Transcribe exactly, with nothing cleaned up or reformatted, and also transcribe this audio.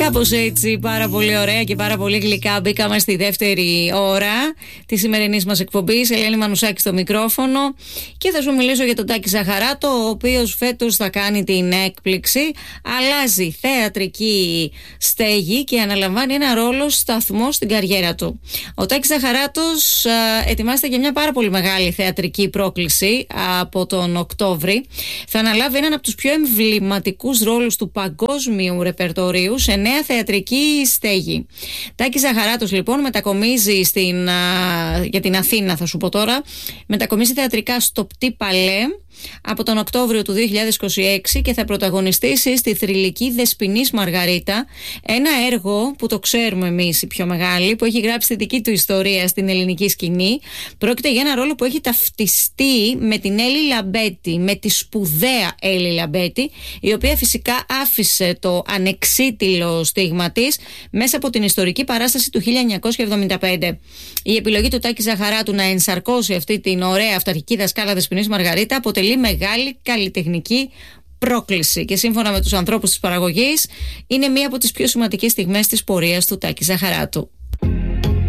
Κάπως έτσι, πάρα πολύ ωραία και πάρα πολύ γλυκά μπήκαμε στη δεύτερη ώρα της σημερινής μας εκπομπής. Ελένη Μανουσάκη στο μικρόφωνο και θα σου μιλήσω για τον Τάκη Ζαχαράτο, ο οποίος φέτος θα κάνει την έκπληξη. Αλλάζει θεατρική στέγη και αναλαμβάνει ένα ρόλο σταθμό στην καριέρα του. Ο Τάκης Ζαχαράτος α, ετοιμάζεται για μια πάρα πολύ μεγάλη θεατρική πρόκληση από τον Οκτώβρη. Θα αναλάβει έναν από τους πιο εμβληματικούς ρόλους του παγκόσμιου ρεπερτορίου σε νέα θεατρική στέγη. Τάκης Ζαχαράτος λοιπόν μετακομίζει στην, α, για την Αθήνα, θα σου πω τώρα, μετακομίζει θεατρικά στο Πτή Παλέ από τον Οκτώβριο του δύο χιλιάδες είκοσι έξι και θα πρωταγωνιστήσει στη θρυλική Δεσποινής Μαργαρίτα, ένα έργο που το ξέρουμε εμείς οι πιο μεγάλοι, που έχει γράψει τη δική του ιστορία στην ελληνική σκηνή. Πρόκειται για ένα ρόλο που έχει ταυτιστεί με την Έλλη Λαμπέτη, με τη σπουδαία Έλλη Λαμπέτη, η οποία φυσικά άφησε το ανεξίτηλο στίγμα της μέσα από την ιστορική παράσταση του χίλια εννιακόσια εβδομήντα πέντε. Η επιλογή του Τάκη Ζαχαράτου να ενσαρκώσει αυτή την ωραία αυταρχική δασκάλα Δεσποινής Μαργαρίτα αποτελεί μεγάλη καλλιτεχνική πρόκληση και σύμφωνα με τους ανθρώπους της παραγωγής είναι μία από τις πιο σημαντικές στιγμές της πορείας του Τάκη Ζαχαράτου.